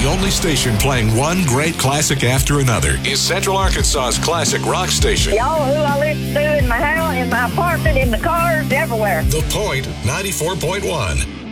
The only station playing one great classic after another is Central Arkansas's classic rock station. Y'all who I listen to in my house, in my apartment, in the cars, everywhere. The Point 94.1.